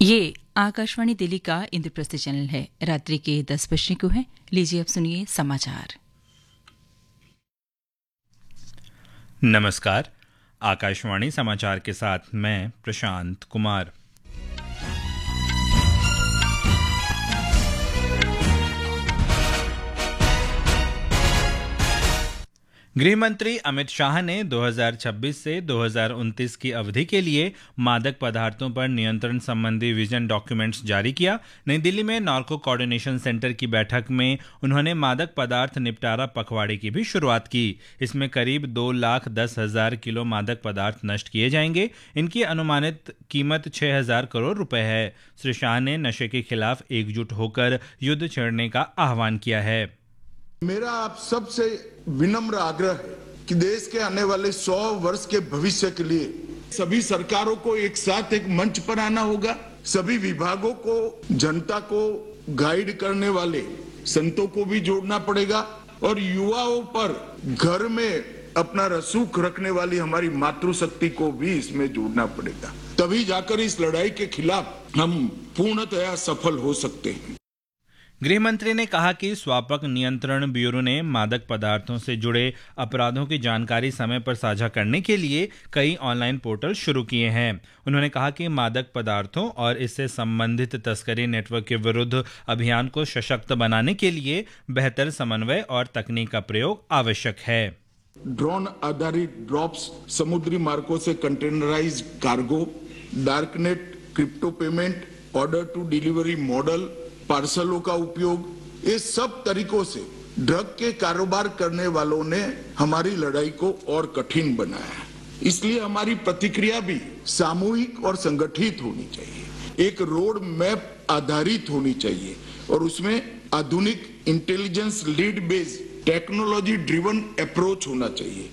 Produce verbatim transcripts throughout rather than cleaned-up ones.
ये आकाशवाणी दिल्ली का इंद्रप्रस्थ चैनल है। रात्रि के दस बजने को है। लीजिए अब सुनिए समाचार। नमस्कार, आकाशवाणी समाचार के साथ मैं प्रशांत कुमार। गृह मंत्री अमित शाह ने दो हज़ार छब्बीस से दो हज़ार उनतीस की अवधि के लिए मादक पदार्थों पर नियंत्रण संबंधी विजन डॉक्यूमेंट्स जारी किया। नई दिल्ली में नार्को कोऑर्डिनेशन सेंटर की बैठक में उन्होंने मादक पदार्थ निपटारा पखवाड़े की भी शुरुआत की। इसमें करीब दो लाख दस हजार किलो मादक पदार्थ नष्ट किए जाएंगे। इनकी अनुमानित कीमत छह हजार करोड़ रुपए है। श्री शाह ने नशे के खिलाफ एकजुट होकर युद्ध छेड़ने का आह्वान किया है। मेरा आप सबसे विनम्र आग्रह है कि देश के आने वाले सौ वर्ष के भविष्य के लिए सभी सरकारों को एक साथ एक मंच पर आना होगा। सभी विभागों को, जनता को गाइड करने वाले संतों को भी जोड़ना पड़ेगा और युवाओं पर घर में अपना रसूख रखने वाली हमारी मातृशक्ति को भी इसमें जोड़ना पड़ेगा। तभी जाकर इस लड़ाई के खिलाफ हम पूर्णतया सफल हो सकते हैं। गृह मंत्री ने कहा कि स्वापक नियंत्रण ब्यूरो ने मादक पदार्थों से जुड़े अपराधों की जानकारी समय पर साझा करने के लिए कई ऑनलाइन पोर्टल शुरू किए हैं। उन्होंने कहा कि मादक पदार्थों और इससे संबंधित तस्करी नेटवर्क के विरुद्ध अभियान को सशक्त बनाने के लिए बेहतर समन्वय और तकनीक का प्रयोग आवश्यक है। ड्रोन आधारित ड्रॉप्स, समुद्री मार्गों से containerise cargo, darknet, crypto payment, order to delivery model, पार्सलों का उपयोग, ये सब तरीकों से ड्रग के कारोबार करने वालों ने हमारी लड़ाई को और कठिन बनाया है। इसलिए हमारी प्रतिक्रिया भी सामूहिक और संगठित होनी चाहिए, एक रोड मैप आधारित होनी चाहिए और उसमें आधुनिक intelligence lead based technology driven approach होना चाहिए।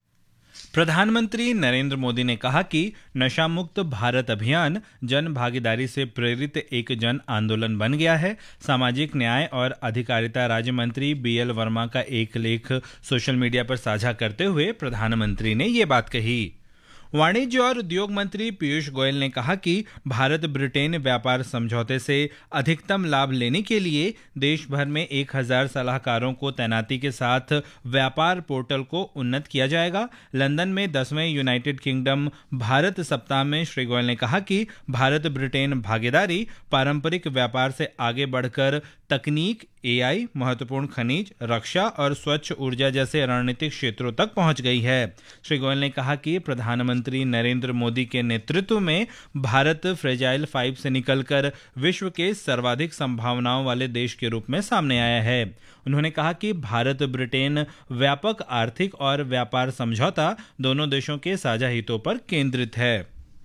प्रधानमंत्री नरेंद्र मोदी ने कहा कि नशा मुक्त भारत अभियान जन भागीदारी से प्रेरित एक जन आंदोलन बन गया है। सामाजिक न्याय और अधिकारिता राज्य मंत्री बी एल वर्मा का एक लेख सोशल मीडिया पर साझा करते हुए प्रधानमंत्री ने ये बात कही। वाणिज्य और उद्योग मंत्री पीयूष गोयल ने कहा कि भारत ब्रिटेन व्यापार समझौते से अधिकतम लाभ लेने के लिए देश भर में एक हजार सलाहकारों को तैनाती के साथ व्यापार पोर्टल को उन्नत किया जाएगा। लंदन में दसवें यूनाइटेड किंगडम भारत सप्ताह में श्री गोयल ने कहा कि भारत ब्रिटेन भागीदारी पारंपरिक व्यापार से आगे बढ़कर तकनीक, ए आई, महत्वपूर्ण खनिज, रक्षा और स्वच्छ ऊर्जा जैसे रणनीतिक क्षेत्रों तक पहुंच गई है। श्री गोयल ने कहा कि प्रधानमंत्री नरेंद्र मोदी के नेतृत्व में भारत फ्रेजाइल फाइव से निकलकर विश्व के सर्वाधिक संभावनाओं वाले देश के रूप में सामने आया है। उन्होंने कहा कि भारत ब्रिटेन व्यापक आर्थिक और व्यापार समझौता दोनों देशों के साझा हितों पर केंद्रित है।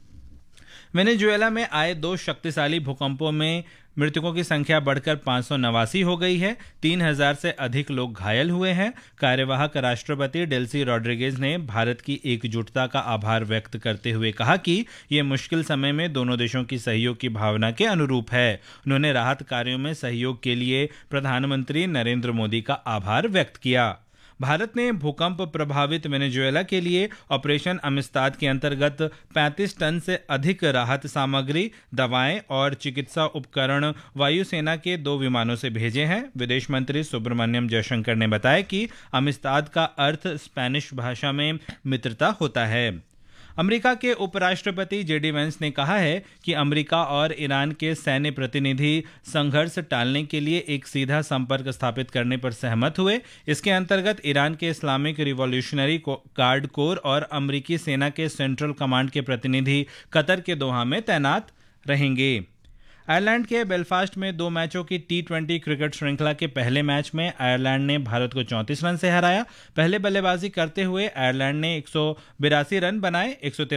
वेनेजुएला में आए दो शक्तिशाली भूकंपों में मृतकों की संख्या बढ़कर पाँच सौ नवासी हो गई है। तीन हजार से अधिक लोग घायल हुए हैं। कार्यवाहक राष्ट्रपति डेल्सी रॉड्रिगेज ने भारत की एकजुटता का आभार व्यक्त करते हुए कहा कि यह मुश्किल समय में दोनों देशों की सहयोग की भावना के अनुरूप है। उन्होंने राहत कार्यों में सहयोग के लिए प्रधानमंत्री नरेंद्र मोदी का आभार व्यक्त किया। भारत ने भूकंप प्रभावित वेनेजुएला के लिए ऑपरेशन अमिस्ताद के अंतर्गत पैंतीस टन से अधिक राहत सामग्री, दवाएं और चिकित्सा उपकरण वायुसेना के दो विमानों से भेजे हैं। विदेश मंत्री सुब्रमण्यम जयशंकर ने बताया कि अमिस्ताद का अर्थ स्पेनिश भाषा में मित्रता होता है। अमेरिका के उपराष्ट्रपति जे डी वेंस ने कहा है कि अमेरिका और ईरान के सैन्य प्रतिनिधि संघर्ष टालने के लिए एक सीधा संपर्क स्थापित करने पर सहमत हुए। इसके अंतर्गत ईरान के इस्लामिक रिवॉल्यूशनरी गार्ड कोर और अमेरिकी सेना के सेंट्रल कमांड के प्रतिनिधि कतर के दोहा में तैनात रहेंगे। आयरलैंड के बेलफास्ट में दो मैचों की टी ट्वेंटी क्रिकेट श्रृंखला के पहले मैच में आयरलैंड ने भारत को चौंतीस रन से हराया। पहले बल्लेबाजी करते हुए आयरलैंड ने एक सौ बिरासी रन बनाए। एक सौ